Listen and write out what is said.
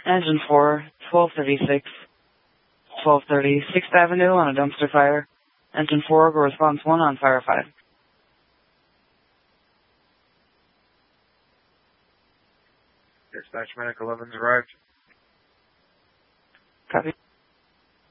Engine 4, 1236, 1230, 6th Avenue on a dumpster fire. Engine 4, go response 1 on fire 5. Dispatch Medic 11's arrived. Copy.